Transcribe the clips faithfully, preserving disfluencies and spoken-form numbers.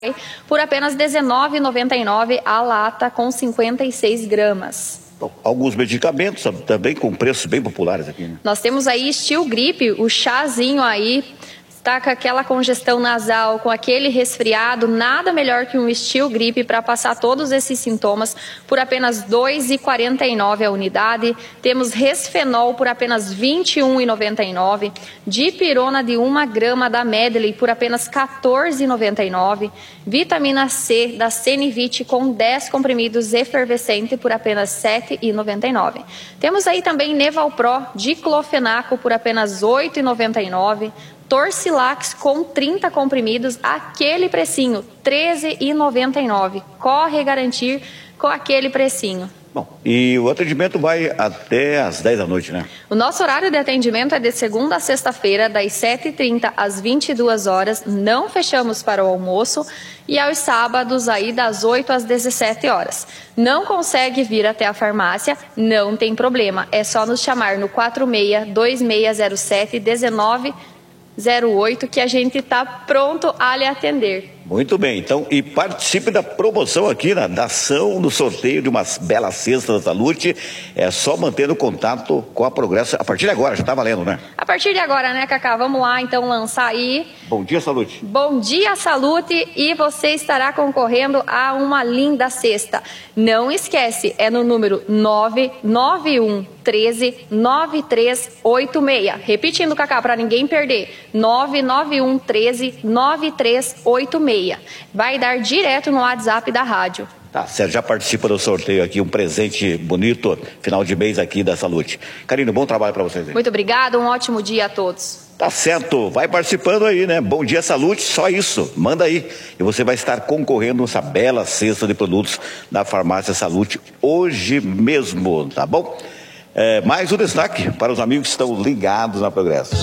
por apenas dezenove reais e noventa e nove centavos a lata com cinquenta e seis gramas. Bom, alguns medicamentos também com preços bem populares aqui, né? Nós temos aí Steel Grip, o chazinho aí, está com aquela congestão nasal, com aquele resfriado, nada melhor que um Steel Grip para passar todos esses sintomas por apenas dois reais e quarenta e nove centavos a unidade. Temos Resfenol por apenas vinte e um reais e noventa e nove centavos, Dipirona de uma grama da Medley por apenas quatorze reais e noventa e nove centavos, vitamina C da Cenivite com dez comprimidos efervescente por apenas sete reais e noventa e nove centavos. Temos aí também Nevalpro diclofenaco por apenas oito reais e noventa e nove centavos, Torcilax com trinta comprimidos, aquele precinho, treze reais e noventa e nove centavos. Corre garantir com aquele precinho. Bom, e o atendimento vai até às dez da noite, né? O nosso horário de atendimento é de segunda a sexta-feira, das sete e trinta às vinte e duas horas. Não fechamos para o almoço. E aos sábados, aí das oito às dezessete horas. Não consegue vir até a farmácia? Não tem problema. É só nos chamar no quatro seis, dois seis zero sete, um nove zero oito que a gente está pronto a lhe atender. Muito bem, então, e participe da promoção aqui, na, da ação, do sorteio de umas belas cestas da Salute. É só mantendo contato com a Progresso. A partir de agora, já está valendo, né? A partir de agora, né, Cacá? Vamos lá, então, lançar aí. Bom dia, Salute. Bom dia, Salute, e você estará concorrendo a uma linda cesta. Não esquece, é no número nove nove um um três nove três oito seis. Repetindo, Cacá, para ninguém perder. nove nove um um três nove três oito seis. Vai dar direto no WhatsApp da rádio. Tá certo, já participa do sorteio aqui, um presente bonito, final de mês aqui da Salute. Karine, bom trabalho para vocês aí. Muito obrigada, um ótimo dia a todos. Tá certo, vai participando aí, né? Bom dia, Salute, só isso, manda aí. E você vai estar concorrendo a essa bela cesta de produtos da Farmácia Salute hoje mesmo, tá bom? É, mais um destaque para os amigos que estão ligados na Progresso.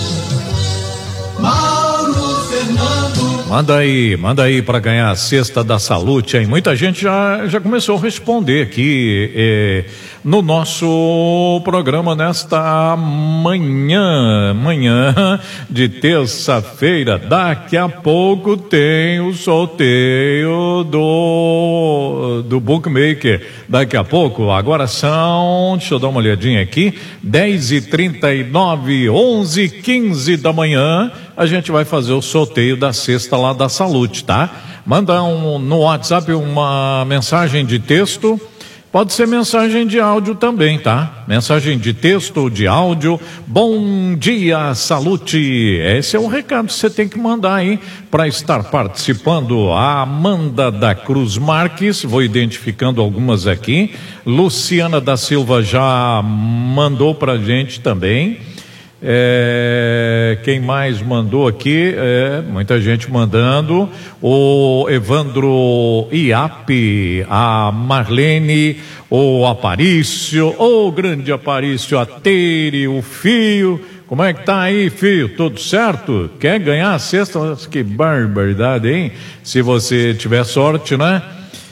Mauro Fernando. Manda aí, manda aí para ganhar a cesta da Salute, hein? Muita gente já, já começou a responder aqui eh, no nosso programa nesta manhã, manhã de terça-feira. Daqui a pouco tem o sorteio do, do Bookmaker. Daqui a pouco, agora são, deixa eu dar uma olhadinha aqui, dez e trinta e nove, onze e quinze da manhã, a gente vai fazer o sorteio da cesta lá da Salute, tá? Manda um, no WhatsApp uma mensagem de texto, pode ser mensagem de áudio também, tá? Mensagem de texto ou de áudio. Bom dia, Salute. Esse é o recado que você tem que mandar aí para estar participando. A Amanda da Cruz Marques, vou identificando algumas aqui. Luciana da Silva já mandou pra gente também. É, quem mais mandou aqui? É, muita gente mandando. O Evandro Iape, a Marlene, o Aparício, o grande Aparício, a Teire, o Fio. Como é que tá aí, Fio? Tudo certo? Quer ganhar a cesta? Que barbaridade, hein? Se você tiver sorte, né?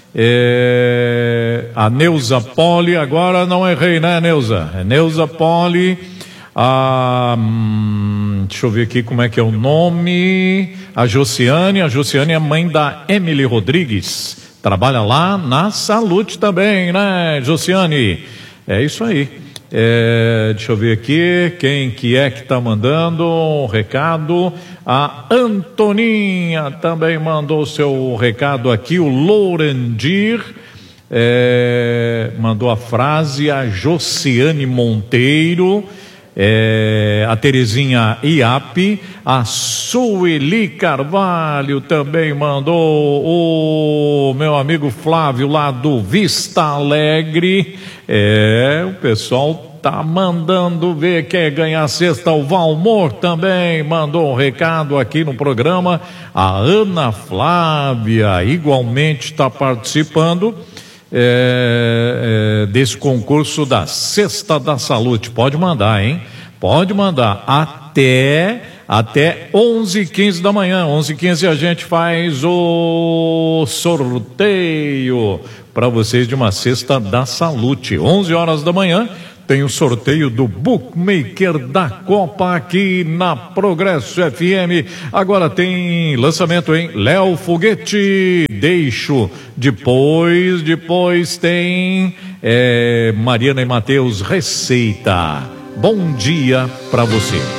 É, a Neuza Poli, agora não errei, né, Neuza? É Neuza Poli. A, hum, deixa eu ver aqui como é que é o nome. A Josiane, a Josiane é mãe da Emily Rodrigues, trabalha lá na Salute também, né, Josiane? É isso aí. É, deixa eu ver aqui quem que é que tá mandando um recado. A Antoninha também mandou seu recado aqui. O Lourendir é, mandou a frase. A Josiane Monteiro. É, a Terezinha Iape, a Sueli Carvalho também mandou, o meu amigo Flávio lá do Vista Alegre. É, o pessoal tá mandando ver, quer ganhar a cesta. O Valmor também mandou um recado aqui no programa. A Ana Flávia igualmente está participando É, é, desse concurso da Cesta da Salute. Pode mandar, hein? Pode mandar até até onze e quinze da manhã. onze e quinze a gente faz o sorteio para vocês de uma Cesta da Salute. onze horas da manhã, tem o sorteio do Bookmaker da Copa aqui na Progresso F M. Agora tem lançamento, hein? Léo Foguete, deixo. Depois, depois tem é, Mariana e Matheus, receita. Bom dia pra você.